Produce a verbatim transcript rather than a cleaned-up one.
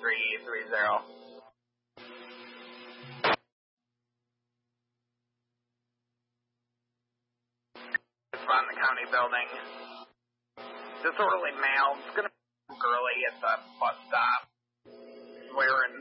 three three zero. It's on the county building. Disorderly male. It's going to be early at the bus stop. Wearing